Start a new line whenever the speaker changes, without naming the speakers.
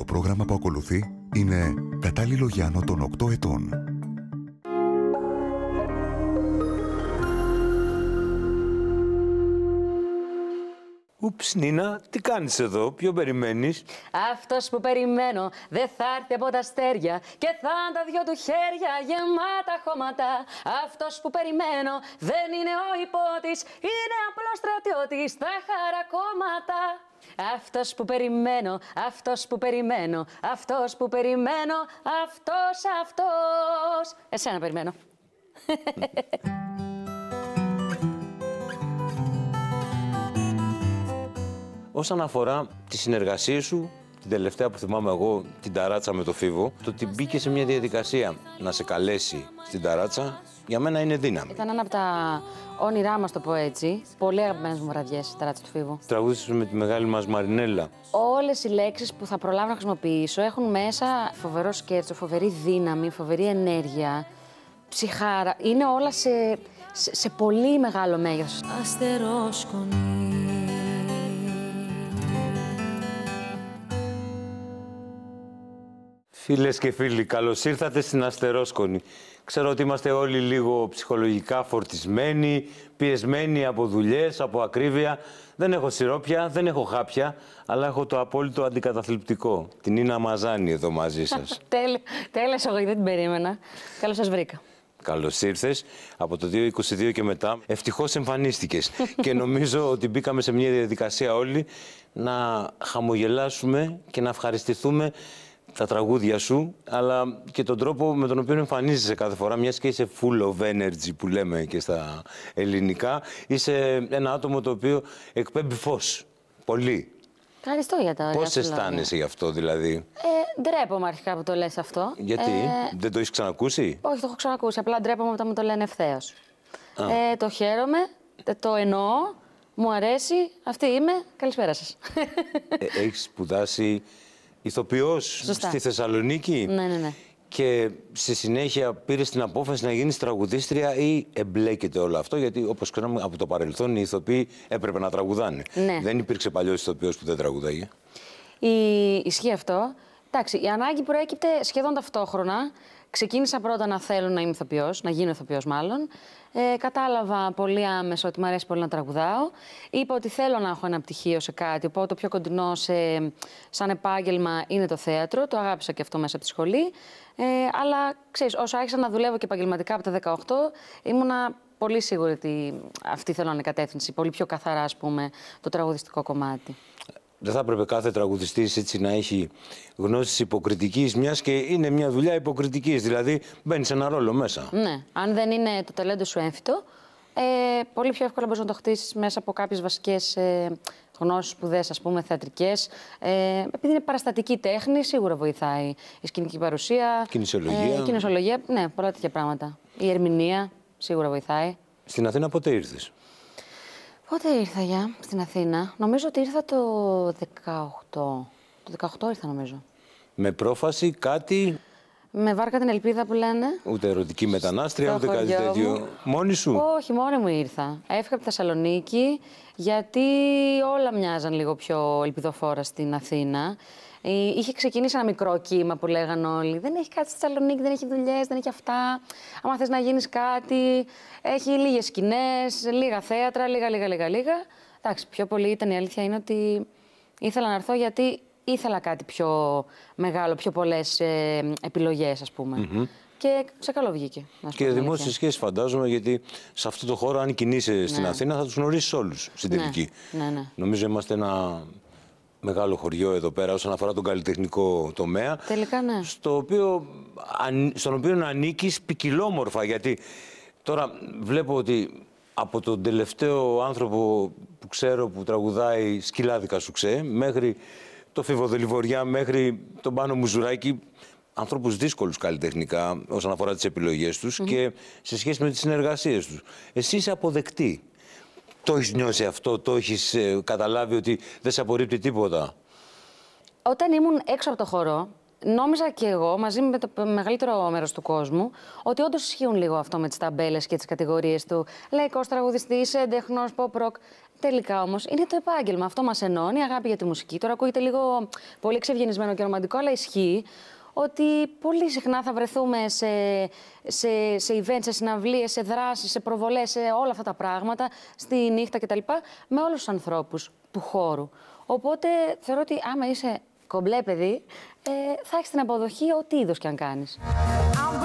πρόγραμμα που ακολουθεί είναι κατάλληλο για άνω των 8 ετών.
Ούψ, Νίνα, τι κάνεις εδώ, ποιο περιμένεις?
Αυτός που περιμένω δεν θα έρθει από τα αστέρια και θα είναι τα δυο του χέρια γεμάτα χώματα. Αυτός που περιμένω δεν είναι ο υπότης, είναι απλός στρατιώτης στα χαρακόμματα. Αυτός που περιμένω, αυτός που περιμένω, αυτός που περιμένω, αυτός. Εσένα περιμένω.
Όσον αφορά τη συνεργασία σου, την τελευταία που θυμάμαι εγώ, την ταράτσα με το Φίβο, το ότι μπήκε σε μια διαδικασία να σε καλέσει στην ταράτσα, για μένα είναι δύναμη.
Ήταν ένα από τα όνειρά μας, το πω έτσι. Πολύ αγαπημένες μου βραδιές η ταράτσα του Φίβου.
Τραγούδησες με τη μεγάλη μας Μαρινέλα.
Όλες οι λέξεις που θα προλάβω να χρησιμοποιήσω έχουν μέσα φοβερό σκέρτσο, φοβερή δύναμη, φοβερή ενέργεια, ψυχάρα. Είναι όλα σε πολύ μεγάλο μέγεθος.
Αστερόσκονη.
Φίλες και φίλοι, καλώς ήρθατε στην Αστερόσκονη. Ξέρω ότι είμαστε όλοι λίγο ψυχολογικά φορτισμένοι, πιεσμένοι από δουλειές, από ακρίβεια. Δεν έχω σιρόπια, δεν έχω χάπια, αλλά έχω το απόλυτο αντικαταθλιπτικό. Την Νίνα Μαζάνη εδώ μαζί σας.
Τέλεια, εγώ δεν την περίμενα. Καλώς σας βρήκα.
Καλώς ήρθες. Από το 2022 και μετά, ευτυχώς εμφανίστηκες. Και νομίζω ότι μπήκαμε σε μια διαδικασία όλοι να χαμογελάσουμε και να ευχαριστηθούμε τα τραγούδια σου, αλλά και τον τρόπο με τον οποίο εμφανίζεσαι κάθε φορά, μιας και είσαι full of energy που λέμε και στα ελληνικά. Είσαι ένα άτομο το οποίο εκπέμπει φως. Πολύ.
Ευχαριστώ για τα
Πώς αισθάνεσαι γι' αυτό, δηλαδή?
Ντρέπομαι αρχικά που το λες αυτό.
Γιατί, δεν το έχεις ξανακούσει?
Όχι, το έχω ξανακούσει. Απλά ντρέπομαι όταν μου το λένε ευθέως. Το χαίρομαι, το εννοώ, μου αρέσει, αυτή είμαι. Καλησπέρα σας.
Έχεις σπουδάσει ηθοποιός στη Θεσσαλονίκη.
Ναι.
Και στη συνέχεια πήρες την απόφαση να γίνεις τραγουδίστρια ή εμπλέκεται όλο αυτό? Γιατί όπως ξέραμε από το παρελθόν οι ηθοποιοί έπρεπε να τραγουδάνε.
Ναι.
Δεν υπήρξε παλιός ηθοποιός που δεν τραγουδάγε.
Ισχύει αυτό. Εντάξει, η ανάγκη προέκυπτε σχεδόν ταυτόχρονα. Ξεκίνησα πρώτα να θέλω να είμαι ηθοποιός, να γίνω ηθοποιός μάλλον. Κατάλαβα πολύ άμεσα ότι μου αρέσει πολύ να τραγουδάω. Είπα ότι θέλω να έχω ένα πτυχίο σε κάτι, οπότε το πιο κοντινό σαν επάγγελμα είναι το θέατρο. Το αγάπησα και αυτό μέσα από τη σχολή. Αλλά ξέρεις, όσο άρχισα να δουλεύω και επαγγελματικά από τα 18, ήμουνα πολύ σίγουρη ότι αυτή θέλω να είναι κατεύθυνση. Πολύ πιο καθαρά, ας πούμε, το τραγουδιστικό κομμάτι.
Δεν θα έπρεπε κάθε τραγουδιστής έτσι να έχει γνώσεις υποκριτικής, μιας και είναι μια δουλειά υποκριτικής, δηλαδή μπαίνεις σε ένα ρόλο μέσα.
Ναι, αν δεν είναι το ταλέντο σου έμφυτο, πολύ πιο εύκολα μπορείς να το χτίσεις μέσα από κάποιες βασικές γνώσεις, σπουδές, ας πούμε, θεατρικές. Επειδή είναι παραστατική τέχνη, σίγουρα βοηθάει η σκηνική παρουσία. Κινησιολογία, ναι, πολλά τέτοια πράγματα. Η ερμηνεία σίγουρα βοηθάει.
Στην Αθήνα πότε ήρθες?
Πότε ήρθα στην Αθήνα? Νομίζω ότι ήρθα το 18. Το 18 ήρθα, νομίζω.
Με πρόφαση, κάτι?
Με βάρκα την ελπίδα που λένε.
Ούτε ερωτική μετανάστρια, ούτε κάτι τέτοιο. Μόνη σου?
Όχι, μόνη μου ήρθα. Έφυγα από τη Θεσσαλονίκη, γιατί όλα μοιάζαν λίγο πιο ελπιδοφόρα στην Αθήνα. Είχε ξεκινήσει ένα μικρό κύμα που λέγαν όλοι. Δεν έχει κάτι στη Θεσσαλονίκη, δεν έχει δουλειές, δεν έχει αυτά. Άμα θες να γίνεις κάτι, έχει λίγες σκηνές, λίγα θέατρα, λίγα. Εντάξει, πιο πολύ ήταν, η αλήθεια είναι ότι ήθελα να έρθω γιατί ήθελα κάτι πιο μεγάλο, πιο πολλές επιλογές, ας πούμε. Και σε καλό βγήκε.
Και δημόσιες σχέσεις, φαντάζομαι, γιατί σε αυτό το χώρο, αν κινείσαι στην Αθήνα, θα τους γνωρίσεις όλους στην τελική.
Ναι.
Νομίζω είμαστε ένα μεγάλο χωριό εδώ πέρα όσον αφορά τον καλλιτεχνικό τομέα.
Τελικά, ναι.
Στον οποίο ανήκεις ποικιλόμορφα, γιατί τώρα βλέπω ότι από τον τελευταίο άνθρωπο που ξέρω που τραγουδάει σκυλάδικα σου ξέ, μέχρι το Φίβο Δελιβοριά, μέχρι τον Πάνο Μουζουράκη, ανθρώπους δύσκολους καλλιτεχνικά όσον αφορά τις επιλογές τους και σε σχέση με τις συνεργασίες τους. Εσύ είσαι αποδεκτή. Το έχεις νιώσει αυτό, το έχεις καταλάβει ότι δεν σε απορρίπτει τίποτα?
Όταν ήμουν έξω από το χώρο, νόμιζα και εγώ, μαζί με το μεγαλύτερο μέρος του κόσμου, ότι όντως ισχύουν λίγο αυτό με τις ταμπέλες και τις κατηγορίες του. Λαϊκός τραγουδιστής, έντεχνος, pop rock. Τελικά όμως είναι το επάγγελμα. Αυτό μας ενώνει, η αγάπη για τη μουσική. Τώρα ακούγεται λίγο πολύ εξευγενισμένο και ρομαντικό, αλλά ισχύει ότι πολύ συχνά θα βρεθούμε σε events, σε συναυλίες, σε δράσεις, σε προβολές, σε όλα αυτά τα πράγματα, στη νύχτα κτλ. Με όλους τους ανθρώπους του χώρου. Οπότε θεωρώ ότι άμα είσαι κομπλέ παιδί, θα έχεις την αποδοχή ό,τι είδος κι αν κάνεις.